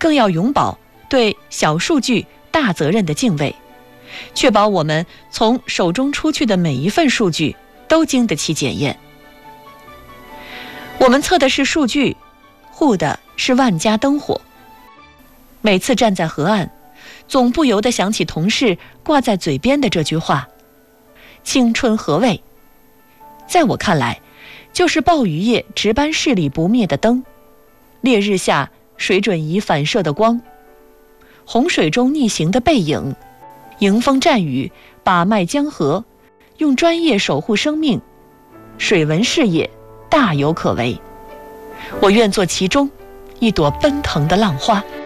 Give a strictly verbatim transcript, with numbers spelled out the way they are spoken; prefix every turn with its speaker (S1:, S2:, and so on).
S1: 更要永葆对小数据大责任的敬畏，确保我们从手中出去的每一份数据都经得起检验。我们测的是数据，护的是万家灯火。每次站在河岸，总不由得想起同事挂在嘴边的这句话：青春何谓？在我看来，就是暴雨夜值班视力不灭的灯，烈日下水准仪反射的光，洪水中逆行的背影，迎风战雨把脉江河，用专业守护生命，水文事业大有可为。我愿做其中一朵奔腾的浪花。